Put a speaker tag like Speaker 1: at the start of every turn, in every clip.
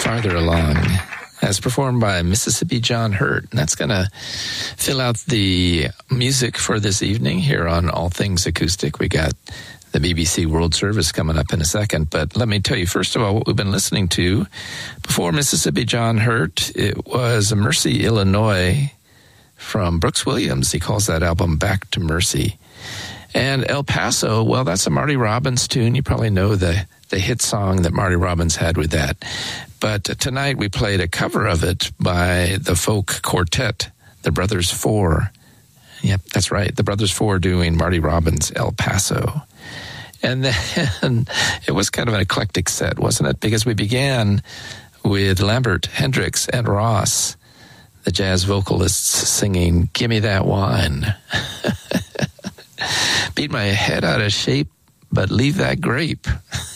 Speaker 1: Farther Along, as performed by Mississippi John Hurt. And that's going to fill out the music for this evening here on All Things Acoustic. We got the BBC World Service coming up in a second. But let me tell you, first of all, what we've been listening to before Mississippi John Hurt, it was Mercy, Illinois from Brooks Williams. He calls that album Back to Mercy. And El Paso, well, that's a Marty Robbins tune. You probably know the hit song that Marty Robbins had with that. But tonight we played a cover of it by the folk quartet, the Brothers Four. Yep, that's right. The Brothers Four doing Marty Robbins' El Paso. And then it was kind of an eclectic set, wasn't it? Because we began with Lambert, Hendricks, and Ross, the jazz vocalists, singing Gimme That Wine. Beat my head out of shape, but leave that grape.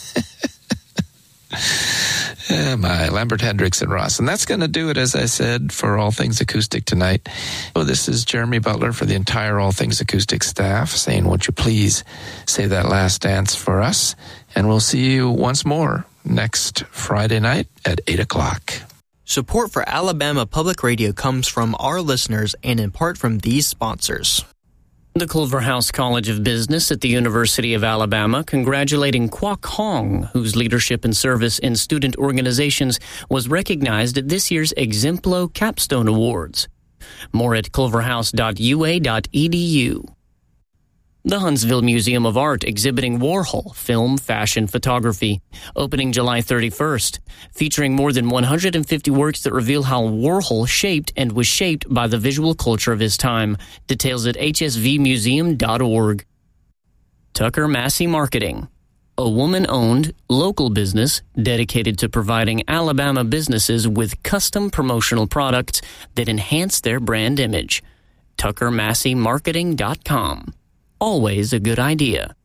Speaker 1: Yeah, my Lambert, Hendricks, and Ross. And that's going to do it, as I said, for All Things Acoustic tonight. So this is Jeremy Butler for the entire All Things Acoustic staff saying, won't you please say that last dance for us? And we'll see you once more next Friday night at 8 o'clock.
Speaker 2: Support for Alabama Public Radio comes from our listeners and in part from these sponsors. The Culverhouse College of Business at the University of Alabama congratulating Kwok Hong, whose leadership and service in student organizations was recognized at this year's Exemplo Capstone Awards. More at culverhouse.ua.edu. The Huntsville Museum of Art exhibiting Warhol film, fashion, photography, opening July 31st, featuring more than 150 works that reveal how Warhol shaped and was shaped by the visual culture of his time. Details at hsvmuseum.org. Tucker Massey Marketing, a woman-owned, local business dedicated to providing Alabama businesses with custom promotional products that enhance their brand image. TuckerMasseyMarketing.com. Always a good idea.